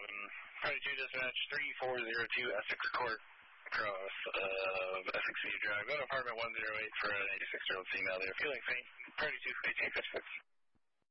Party 2 dispatch 3402 Essex Court, across Essex View Drive. Go to apartment 108 for an 86-year-old female there. Feeling faint. Party 2, 1856.